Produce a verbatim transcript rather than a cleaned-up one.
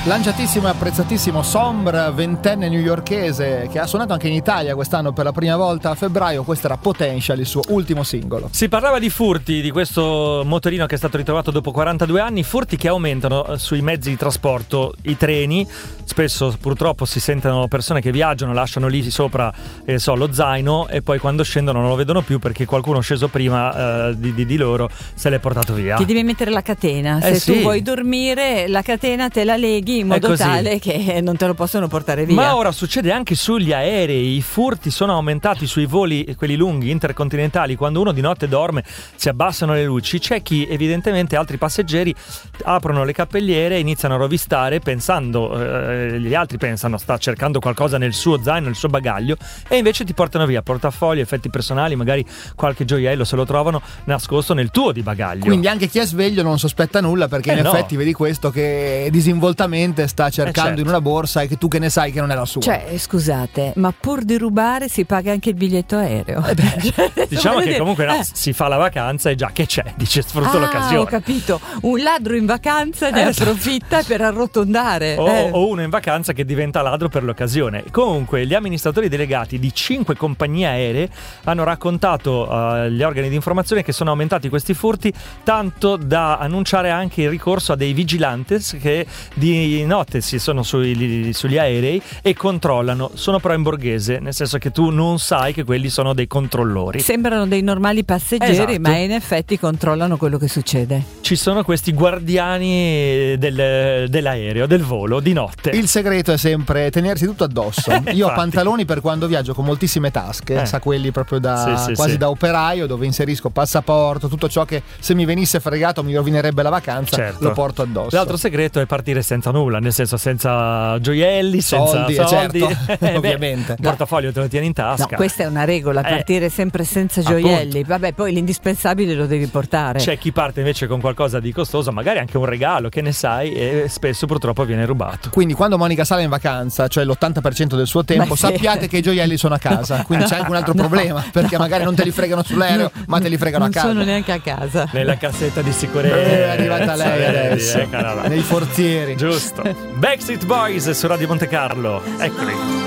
Lanciatissimo e apprezzatissimo Sombra, ventenne newyorkese che ha suonato anche in Italia quest'anno per la prima volta a febbraio. Questo era Potential, il suo ultimo singolo. Si parlava di furti, di questo motorino che è stato ritrovato dopo quarantadue anni, furti che aumentano sui mezzi di trasporto, i treni. Spesso purtroppo si sentono persone che viaggiano, lasciano lì sopra eh, so, lo zaino e poi quando scendono non lo vedono più perché qualcuno sceso prima eh, di, di, di loro se l'è portato via. Ti devi mettere la catena, eh se sì. tu vuoi dormire la catena te la leghi in modo tale che non te lo possono portare via. Ma ora succede anche sugli aerei, i furti sono aumentati sui voli, quelli lunghi, intercontinentali. Quando uno di notte dorme si abbassano le luci, c'è chi evidentemente, altri passeggeri aprono le cappelliere e iniziano a rovistare pensando, eh, gli altri pensano sta cercando qualcosa nel suo zaino, nel suo bagaglio, e invece ti portano via portafogli, effetti personali, magari qualche gioiello se lo trovano nascosto nel tuo di bagaglio. Quindi anche chi è sveglio non sospetta nulla perché eh in no. effetti vedi questo che disinvoltamente sta cercando eh certo. in una borsa e che tu che ne sai che non è la sua. Cioè, scusate, ma pur di rubare si paga anche il biglietto aereo. Eh beh, diciamo che dire, comunque no, eh. si fa la vacanza e già che c'è, dice sfrutto ah, l'occasione. Ho capito, un ladro in vacanza ne Eh, approfitta per arrotondare. O, eh. o uno in vacanza che diventa ladro per l'occasione. Comunque gli amministratori delegati di cinque compagnie aeree hanno raccontato agli uh, organi di informazione che sono aumentati questi furti tanto da annunciare anche il ricorso a dei vigilantes che di notte si sono sui, sugli aerei e controllano. Sono però in borghese, nel senso che tu non sai che quelli sono dei controllori. Sembrano dei normali passeggeri, esatto. ma in effetti controllano quello che succede. Ci sono questi guardiani del, dell'aereo, del volo, di notte. Il segreto è sempre tenersi tutto addosso. Io ho pantaloni per quando viaggio con moltissime tasche, eh. sa quelli proprio da sì, sì, quasi sì. da operaio, dove inserisco passaporto, tutto ciò che se mi venisse fregato mi rovinerebbe la vacanza, certo. lo porto addosso. L'altro segreto è partire senza nulla, nel senso senza gioielli, soldi, senza soldi, certo, eh, ovviamente. Il portafoglio te lo tieni in tasca. No, questa è una regola, partire eh, sempre senza gioielli. appunto. Vabbè, poi l'indispensabile lo devi portare. C'è chi parte invece con qualcosa di costoso, magari anche un regalo, che ne sai, e spesso purtroppo viene rubato. Quindi quando Monica sale in vacanza, cioè l'ottanta per cento del suo tempo, Ma sì. sappiate che i gioielli sono a casa. Quindi c'è anche un altro No, problema, perché no. magari non te li fregano sull'aereo, No, ma te li fregano non a casa. Non sono neanche a casa. Nella cassetta di sicurezza. È arrivata lei Vedi, adesso, eccola là. nei forzieri. Giusto. Backstreet Boys su Radio Monte Carlo. Eccoli.